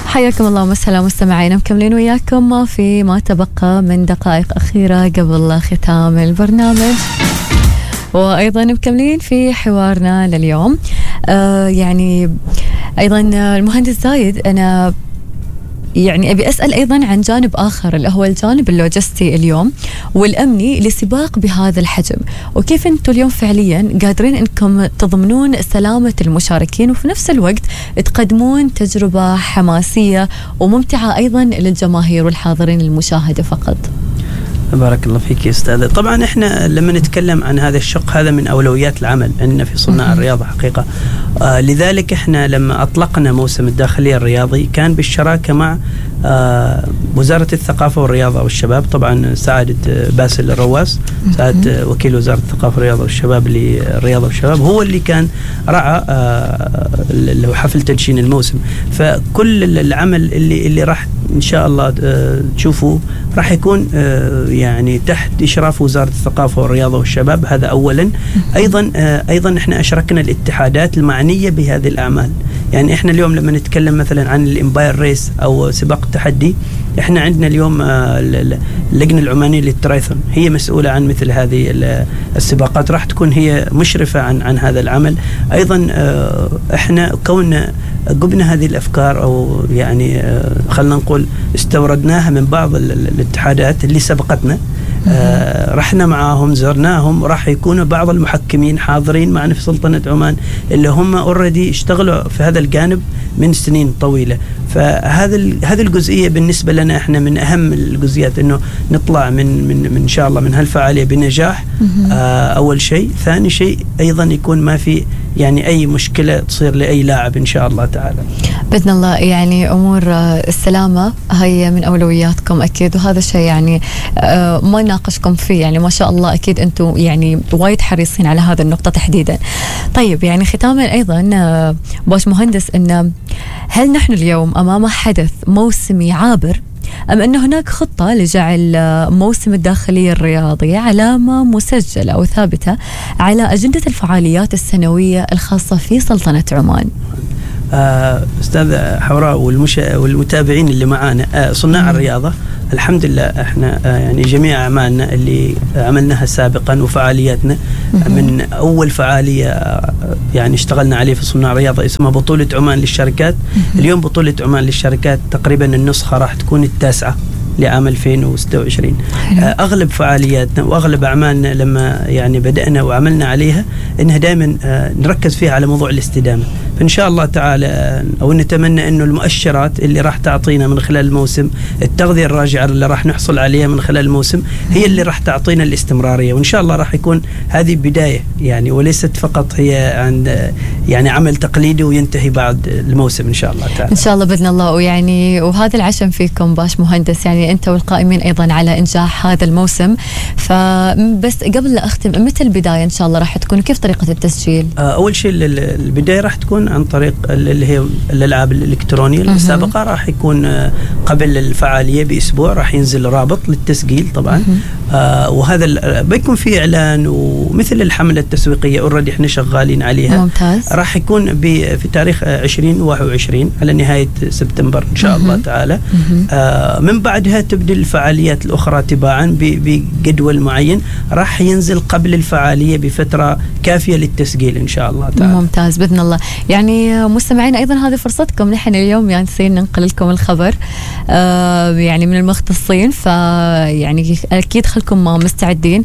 حياكم الله ومسهلا مستمعينا، مكملين وياكم في ما تبقى من دقائق أخيرة قبل ختام البرنامج، وأيضا مكملين في حوارنا لليوم. يعني أيضا المهندس زايد، أنا يعني أبي أسأل أيضا عن جانب آخر اللي هو الجانب اللوجستي اليوم والأمني لسباق بهذا الحجم، وكيف أنتم اليوم فعليا قادرين أنكم تضمنون سلامة المشاركين وفي نفس الوقت تقدمون تجربة حماسية وممتعة أيضا للجماهير والحاضرين المشاهدة فقط. بارك الله فيك يا أستاذة. طبعا إحنا لما نتكلم عن هذا الشق هذا من أولويات العمل عندنا في صناع الرياضة حقيقة. لذلك إحنا لما أطلقنا موسم الداخلية الرياضي كان بالشراكة مع وزارة الثقافة والرياضة والشباب، طبعا سعادة باسل الرواس سعادة وكيل وزارة الثقافة والرياضة والشباب للرياضة والشباب هو اللي كان رعى حفل تدشين الموسم. فكل العمل اللي راح إن شاء الله تشوفوا راح يكون يعني تحت إشراف وزارة الثقافة والرياضة والشباب، هذا أولا. أيضا إحنا أشركنا الاتحادات المعنية بهذه الأعمال. يعني إحنا اليوم لما نتكلم مثلا عن الإمباير ريس أو سباق التحدي، إحنا عندنا اليوم اللجنة العمانية للترايثون هي مسؤولة عن مثل هذه السباقات، راح تكون هي مشرفة عن هذا العمل. أيضا إحنا كوننا قبنا هذه الأفكار أو يعني خلنا نقول استوردناها من بعض الاتحادات اللي سبقتنا، رحنا معاهم زرناهم، راح يكونوا بعض المحكمين حاضرين معنا في سلطنة عمان اللي هم أوريدي اشتغلوا في هذا الجانب من سنين طويلة. فهذه الجزئية بالنسبة لنا احنا من أهم الجزئيات، إنه نطلع من إن شاء الله من هالفعالية بنجاح. أول شيء. ثاني شيء أيضا يكون ما في يعني أي مشكلة تصير لأي لاعب إن شاء الله تعالى بإذن الله. يعني أمور السلامة هي من أولوياتكم أكيد، وهذا الشيء يعني ما ناقشكم فيه، يعني ما شاء الله أكيد أنتم يعني وايد حريصين على هذا النقطة تحديدا. طيب يعني ختاما أيضا باش مهندس، إن هل نحن اليوم أمام حدث موسمي عابر أم أن هناك خطة لجعل موسم الداخلية الرياضية علامة مسجلة أو ثابتة على أجندة الفعاليات السنوية الخاصة في سلطنة عمان؟ أستاذ حوراء والمتابعين اللي معانا صناع الرياضة، الحمد لله احنا يعني جميع أعمالنا اللي عملناها سابقا وفعالياتنا من أول فعالية يعني اشتغلنا عليه في صناع الرياضة اسمها بطولة عمان للشركات. اليوم بطولة عمان للشركات تقريبا النسخة راح تكون التاسعة لعام 2026. أغلب فعالياتنا وأغلب أعمالنا لما يعني بدأنا وعملنا عليها إنها دائما نركز فيها على موضوع الاستدامة. فإن شاء الله تعالى أو نتمنى إنه المؤشرات اللي راح تعطينا من خلال الموسم، التغذية الراجعة اللي راح نحصل عليها من خلال الموسم هي اللي راح تعطينا الاستمرارية، وإن شاء الله راح يكون هذه بداية يعني، وليست فقط هي عند يعني عمل تقليدي وينتهي بعد الموسم إن شاء الله تعالى. إن شاء الله بإذن الله. ويعني وهذا العشم فيكم باش مهندس، يعني أنت والقائمين أيضا على إنجاح هذا الموسم. فبس قبل لا أختم، متى البداية إن شاء الله راح تكون؟ كيف طريقة التسجيل؟ أول شيء البداية راح تكون عن طريق اللي هي الألعاب الإلكترونية. المسابقة راح يكون قبل الفعالية بأسبوع راح ينزل رابط للتسجيل طبعا. وهذا بيكون فيه إعلان ومثل الحملة التسويقية أوريدي إحنا شغالين عليها. ممتاز. راح يكون في تاريخ 2021 على نهاية سبتمبر إن شاء الله تعالى. من بعدها تبدأ الفعاليات الأخرى تباعا بجدول معين راح ينزل قبل الفعالية بفترة كافية للتسجيل إن شاء الله تعالى. ممتاز بإذن الله. يعني مستمعين أيضا هذه فرصتكم، نحن اليوم يعني ننقل لكم الخبر يعني من المختصين، فيعني أكيد خلكم مستعدين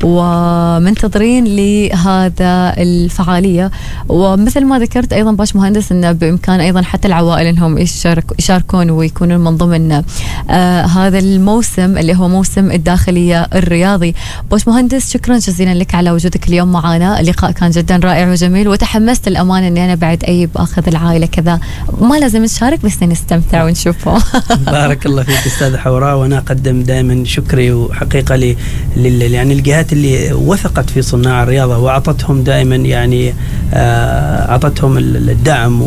ومنتظرين لهذا الفعالية. ومثل ما ذكرت أيضا باش مهندس إنه بإمكان أيضا حتى العوائل إنهم يشاركون ويكونون من ضمن هذا الموسم اللي هو موسم الداخلية الرياضي. باش مهندس شكرا جزيلا لك على وجودك اليوم معنا، اللقاء كان جدا رائع وجميل، وتحمست الأمانة إني أنا بعد أخذ العائلة كذا ما لازم نشارك بس نستمتع ونشوفه. بارك الله فيك أستاذ حوراء، وأنا أقدم دائما شكري وحقيقة يعني الجهات اللي وثقت في صناع الرياضة وأعطتهم دائما يعني أعطتهم الدعم،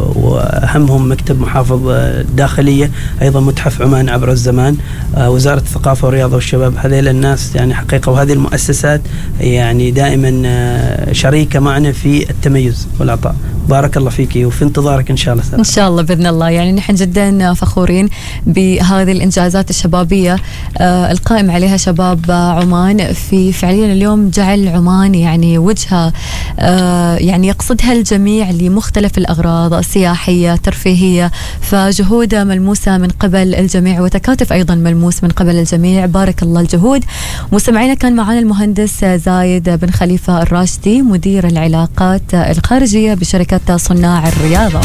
وأهمهم مكتب محافظ الداخلية، أيضا متحف عمان عبر الزمان، وزارة الثقافة والرياضة والشباب. هذيل الناس يعني حقيقة وهذه المؤسسات يعني دائما شريكة معنا في التميز والعطاء، بارك الله فيكي، وفي انتظارك إن شاء الله. إن شاء الله بإذن الله. يعني نحن جدا فخورين بهذه الإنجازات الشبابية القائم عليها شباب عمان، في فعليا اليوم جعل عمان يعني وجهة يعني يقصدها الجميع لمختلف الأغراض سياحية ترفيهية، فجهود ملموسة من قبل الجميع وتكاتف أيضا ملموس من قبل الجميع. بارك الله الجهود. مستمعينا كان معنا المهندس زايد بن خليفة الراشدي مدير العلاقات الخارجية بشركة صناع الرياضة.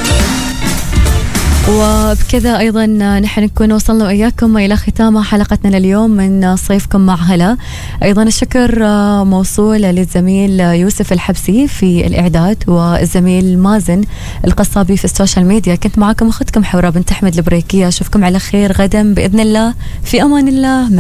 وبكذا أيضا نحن نكون وصلنا وإياكم إلى ختام حلقتنا لليوم من صيفكم مع هلا. أيضا الشكر موصول للزميل يوسف الحبسي في الإعداد والزميل مازن القصابي في السوشيال ميديا. كنت معكم أختكم حورة بنت أحمد البريكية. أشوفكم على خير غدا بإذن الله، في أمان الله.